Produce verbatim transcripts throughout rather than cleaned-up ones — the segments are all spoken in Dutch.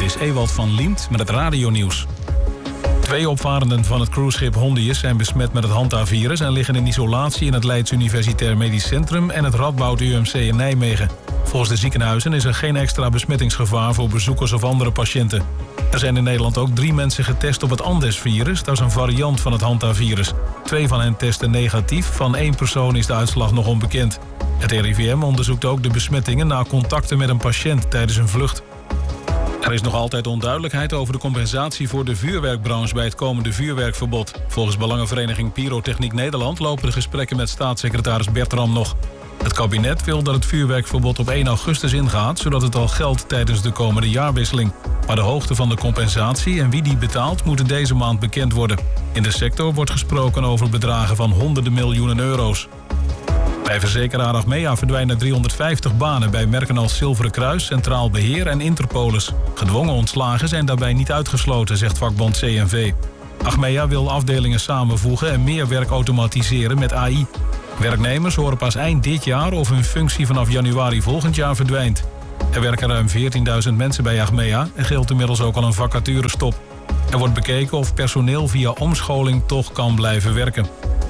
is Ewald van Liemt met het radionieuws. Twee opvarenden van het cruiseschip Hondius zijn besmet met het Hanta-virus en liggen in isolatie in het Leids Universitair Medisch Centrum en het Radboud U M C in Nijmegen. Volgens de ziekenhuizen is er geen extra besmettingsgevaar voor bezoekers of andere patiënten. Er zijn in Nederland ook drie mensen getest op het Andes-virus. Dat is een variant van het Hanta-virus. Twee van hen testen negatief. Van één persoon is de uitslag nog onbekend. Het R I V M onderzoekt ook de besmettingen na contacten met een patiënt tijdens een vlucht. Er is nog altijd onduidelijkheid over de compensatie voor de vuurwerkbranche bij het komende vuurwerkverbod. Volgens Belangenvereniging Pyrotechniek Nederland lopen de gesprekken met staatssecretaris Bertram nog. Het kabinet wil dat het vuurwerkverbod op één augustus ingaat, zodat het al geldt tijdens de komende jaarwisseling. Maar de hoogte van de compensatie en wie die betaalt moeten deze maand bekend worden. In de sector wordt gesproken over bedragen van honderden miljoenen euro's. Bij verzekeraar Achmea verdwijnen driehonderdvijftig banen bij merken als Zilveren Kruis, Centraal Beheer en Interpolis. Gedwongen ontslagen zijn daarbij niet uitgesloten, zegt vakbond C N V. Achmea wil afdelingen samenvoegen en meer werk automatiseren met A I. Werknemers horen pas eind dit jaar of hun functie vanaf januari volgend jaar verdwijnt. Er werken ruim veertienduizend mensen bij Achmea en geldt inmiddels ook al een vacaturestop. Er wordt bekeken of personeel via omscholing toch kan blijven werken.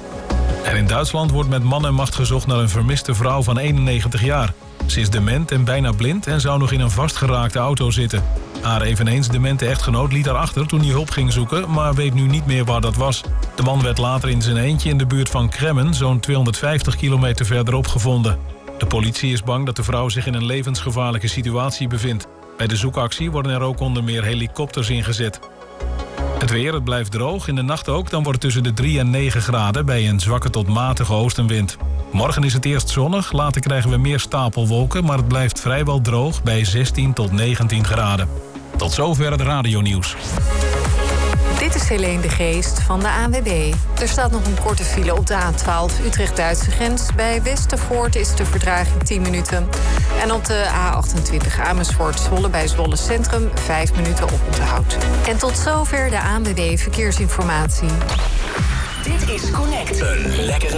En in Duitsland wordt met man en macht gezocht naar een vermiste vrouw van eenennegentig jaar. Ze is dement en bijna blind en zou nog in een vastgeraakte auto zitten. Haar eveneens demente echtgenoot liet haar achter toen hij hulp ging zoeken, maar weet nu niet meer waar dat was. De man werd later in zijn eentje in de buurt van Kremmen, zo'n tweehonderdvijftig kilometer verderop gevonden. De politie is bang dat de vrouw zich in een levensgevaarlijke situatie bevindt. Bij de zoekactie worden er ook onder meer helikopters ingezet. Het weer, het blijft droog. In de nacht ook, dan wordt het tussen de drie en negen graden bij een zwakke tot matige oostenwind. Morgen is het eerst zonnig, later krijgen we meer stapelwolken, maar het blijft vrijwel droog bij zestien tot negentien graden. Tot zover het radionieuws. Dit is Helene de Geest van de A N W B. Er staat nog een korte file op de A twaalf Utrecht-Duitse grens. Bij Westervoort is de vertraging tien minuten. En op de A achtentwintig Amersfoort-Zwolle bij Zwolle Centrum vijf minuten op onthoud. En tot zover de A N W B Verkeersinformatie. Dit is Connect. Een lekkere